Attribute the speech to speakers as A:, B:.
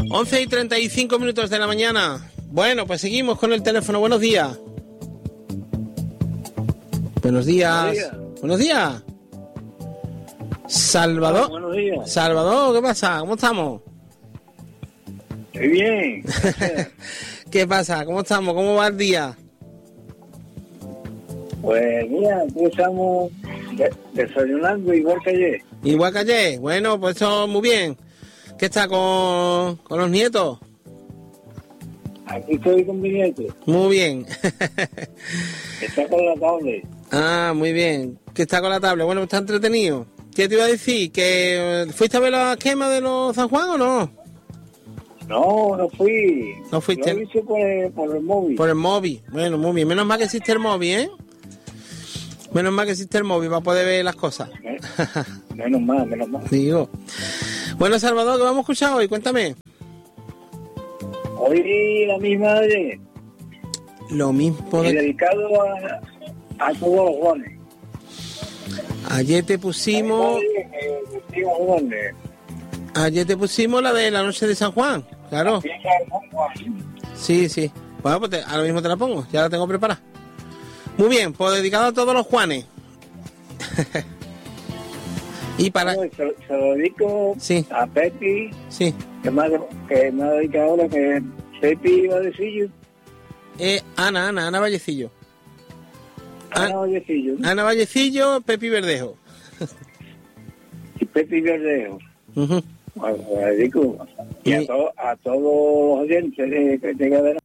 A: 11:35 de la mañana. Bueno, pues seguimos con el teléfono. Buenos días. Buenos días. Buenos días. Salvador.
B: Buenos días.
A: Salvador, ¿qué pasa? ¿Cómo estamos?
B: Estoy bien.
A: ¿Qué pasa? ¿Cómo estamos? ¿Cómo va el día?
B: Pues mira, aquí estamos desayunando igual que ayer.
A: Igual que ayer. Bueno, pues eso muy bien. ¿Qué está con los nietos?
B: Aquí estoy con mi nieto.
A: Muy bien.
B: Está con la tablet.
A: Ah, muy bien. ¿Qué está con la tablet? Bueno, está entretenido. ¿Qué te iba a decir? ¿Que fuiste a ver la quema de los San Juan o no?
B: No, no fui.
A: No fuiste.
B: Lo hice por el móvil.
A: Por el móvil. Bueno, muy bien. Menos mal que existe el móvil, ¿eh? Menos mal que existe el móvil para poder ver las cosas.
B: Menos mal, menos mal.
A: Digo. Bueno, Salvador, ¿qué vamos a escuchar hoy? Cuéntame.
B: Hoy la misma de ayer.
A: Lo mismo
B: Y dedicado a todos los Juanes.
A: Ayer te pusimos... Ayer te pusimos la de la noche de San Juan, claro. Sí, sí. Bueno, pues ahora mismo te la pongo, ya la tengo preparada. Muy bien, pues dedicado a todos los Juanes. Y para...
B: Se lo dedico
A: sí.
B: A Pepi,
A: sí.
B: que me ha dedicado ahora, que Pepi Vallecillo.
A: Ana Vallecillo.
B: Ana Vallecillo. ¿No?
A: Ana Vallecillo, Pepi Verdejo.
B: Y Pepi Verdejo.
A: Uh-huh.
B: Bueno, le dedico. Y a todos los oyentes que te quedan.